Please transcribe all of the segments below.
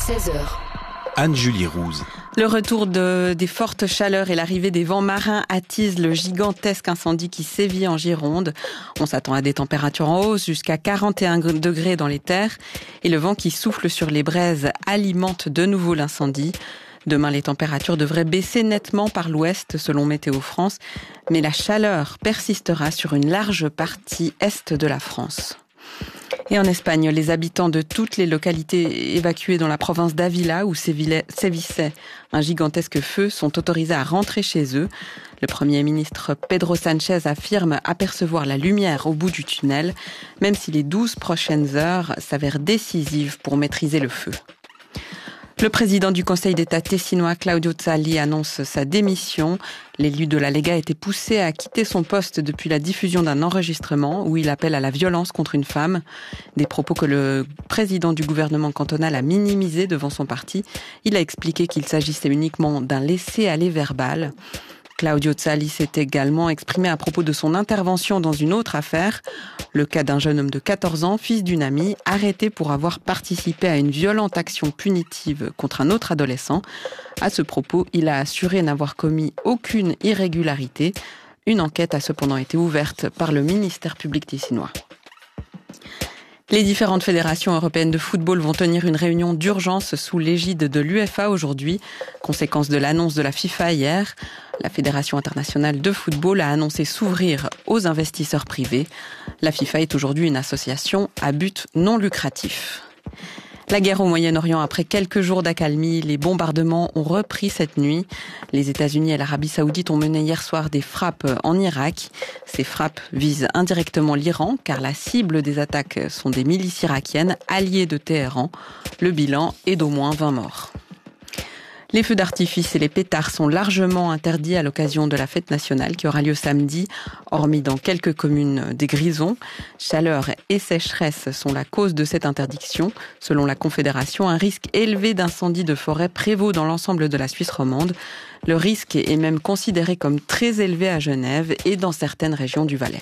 16h. Anne-Julie Rouse. Le retour des fortes chaleurs et l'arrivée des vents marins attisent le gigantesque incendie qui sévit en Gironde. On s'attend à des températures en hausse jusqu'à 41 degrés dans les terres et le vent qui souffle sur les braises alimente de nouveau l'incendie. Demain, les températures devraient baisser nettement par l'ouest selon Météo France, mais la chaleur persistera sur une large partie est de la France. Et en Espagne, les habitants de toutes les localités évacuées dans la province d'Ávila où sévissait un gigantesque feu sont autorisés à rentrer chez eux. Le Premier ministre Pedro Sánchez affirme apercevoir la lumière au bout du tunnel, même si les 12 prochaines heures s'avèrent décisives pour maîtriser le feu. Le président du Conseil d'État tessinois, Claudio Zali, annonce sa démission. L'élu de la Lega a été poussé à quitter son poste depuis la diffusion d'un enregistrement où il appelle à la violence contre une femme. Des propos que le président du gouvernement cantonal a minimisés devant son parti. Il a expliqué qu'il s'agissait uniquement d'un laisser-aller verbal. Claudio Zali s'est également exprimé à propos de son intervention dans une autre affaire, le cas d'un jeune homme de 14 ans, fils d'une amie, arrêté pour avoir participé à une violente action punitive contre un autre adolescent. À ce propos, il a assuré n'avoir commis aucune irrégularité. Une enquête a cependant été ouverte par le ministère public tessinois. Les différentes fédérations européennes de football vont tenir une réunion d'urgence sous l'égide de l'UEFA aujourd'hui, conséquence de l'annonce de la FIFA hier. La Fédération internationale de football a annoncé s'ouvrir aux investisseurs privés. La FIFA est aujourd'hui une association à but non lucratif. La guerre au Moyen-Orient, après quelques jours d'accalmie, les bombardements ont repris cette nuit. Les États-Unis et l'Arabie Saoudite ont mené hier soir des frappes en Irak. Ces frappes visent indirectement l'Iran, car la cible des attaques sont des milices irakiennes alliées de Téhéran. Le bilan est d'au moins 20 morts. Les feux d'artifice et les pétards sont largement interdits à l'occasion de la fête nationale qui aura lieu samedi, hormis dans quelques communes des Grisons. Chaleur et sécheresse sont la cause de cette interdiction. Selon la Confédération, un risque élevé d'incendie de forêt prévaut dans l'ensemble de la Suisse romande. Le risque est même considéré comme très élevé à Genève et dans certaines régions du Valais.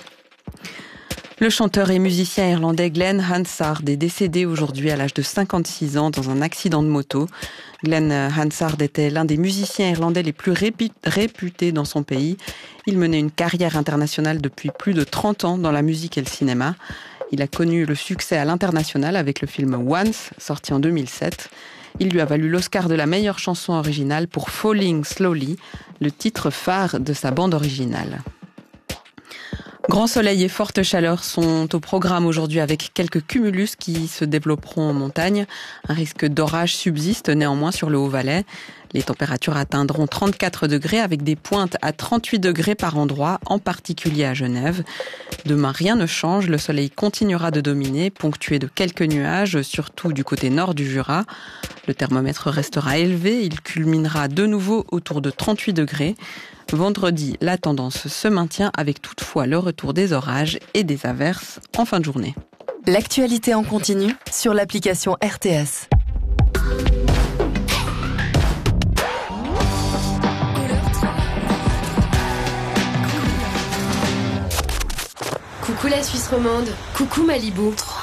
Le chanteur et musicien irlandais Glenn Hansard est décédé aujourd'hui à l'âge de 56 ans dans un accident de moto. Glenn Hansard était l'un des musiciens irlandais les plus réputés dans son pays. Il menait une carrière internationale depuis plus de 30 ans dans la musique et le cinéma. Il a connu le succès à l'international avec le film Once, sorti en 2007. Il lui a valu l'Oscar de la meilleure chanson originale pour Falling Slowly, le titre phare de sa bande originale. Grand soleil et forte chaleur sont au programme aujourd'hui avec quelques cumulus qui se développeront en montagne. Un risque d'orage subsiste néanmoins sur le Haut-Valais. Les températures atteindront 34 degrés avec des pointes à 38 degrés par endroit, en particulier à Genève. Demain, rien ne change. Le soleil continuera de dominer, ponctué de quelques nuages, surtout du côté nord du Jura. Le thermomètre restera élevé. Il culminera de nouveau autour de 38 degrés. Vendredi, la tendance se maintient avec toutefois le retour des orages et des averses en fin de journée. L'actualité en continu sur l'application RTS. Coucou la Suisse romande, coucou Malibu.